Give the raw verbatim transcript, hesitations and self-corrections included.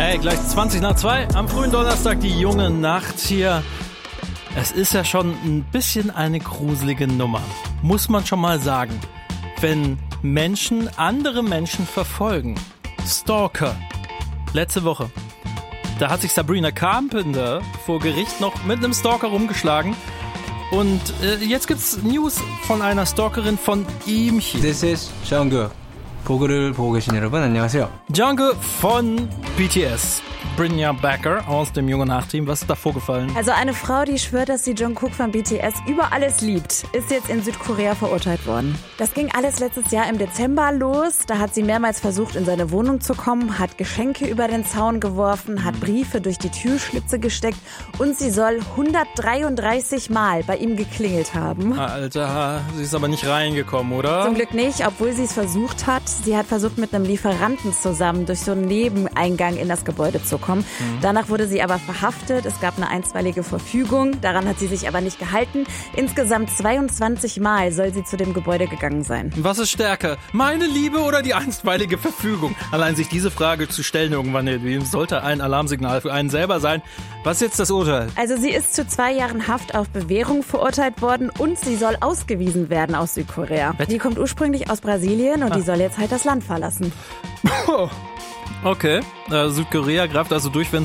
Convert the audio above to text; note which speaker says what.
Speaker 1: Hey, gleich zwanzig nach zwei am frühen Donnerstag, die junge Nacht hier. Es ist ja schon ein bisschen eine gruselige Nummer, muss man schon mal sagen. Wenn Menschen andere Menschen verfolgen. Stalker. Letzte Woche. Da hat sich Sabrina Carpenter vor Gericht noch mit einem Stalker rumgeschlagen. Und äh, jetzt gibt's News von einer Stalkerin von ihm hier.
Speaker 2: This is Jungkook. 보그를 보고 계신 여러분 안녕하세요.
Speaker 1: Jungkook von B T S. Brynja Becker aus dem Junge Nachteam. Was ist da vorgefallen?
Speaker 3: Also eine Frau, die schwört, dass sie Jungkook von B T S über alles liebt, ist jetzt in Südkorea verurteilt worden. Das ging alles letztes Jahr im Dezember los. Da hat sie mehrmals versucht, in seine Wohnung zu kommen, hat Geschenke über den Zaun geworfen, hat Briefe durch die Türschlitze gesteckt und sie soll hundertdreiunddreißig Mal bei ihm geklingelt haben.
Speaker 1: Alter, sie ist aber nicht reingekommen, oder?
Speaker 3: Zum Glück nicht, obwohl sie es versucht hat. Sie hat versucht, mit einem Lieferanten zusammen durch so einen Nebeneingang in das Gebäude zu kommen. Mhm. Danach wurde sie aber verhaftet. Es gab eine einstweilige Verfügung. Daran hat sie sich aber nicht gehalten. Insgesamt zweiundzwanzig Mal soll sie zu dem Gebäude gegangen sein.
Speaker 1: Was ist stärker? Meine Liebe oder die einstweilige Verfügung? Allein sich diese Frage zu stellen irgendwann, sollte ein Alarmsignal für einen selber sein. Was ist jetzt das Urteil?
Speaker 3: Also sie ist zu zwei Jahren Haft auf Bewährung verurteilt worden und sie soll ausgewiesen werden aus Südkorea. Was? Die kommt ursprünglich aus Brasilien und ah. die soll jetzt halt das Land verlassen.
Speaker 1: Okay, äh, Südkorea greift also durch, wenn